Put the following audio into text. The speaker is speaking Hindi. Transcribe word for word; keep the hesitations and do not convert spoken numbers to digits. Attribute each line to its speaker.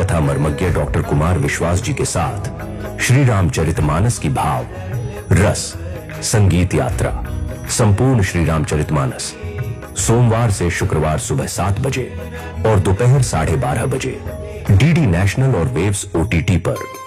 Speaker 1: कथा मर्मज्ञ डॉक्टर कुमार विश्वास जी के साथ श्री रामचरितमानस की भाव, रस, संगीत यात्रा, संपूर्ण श्री रामचरितमानस सोमवार से शुक्रवार सुबह सात बजे और दोपहर साढ़े बारह बजे डीडी नेशनल और वेव्स ओटीटी पर।